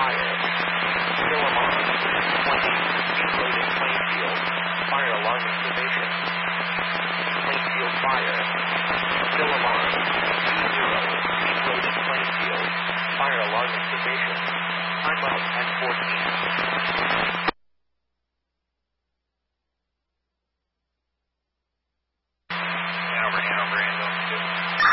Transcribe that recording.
fire. Still alarm. 20. Reloaded Plainfield. Fire alarm activation. Plainfield fire. Still alarm. 20. Reloaded Plainfield. Fire alarm activation. Time out at 14.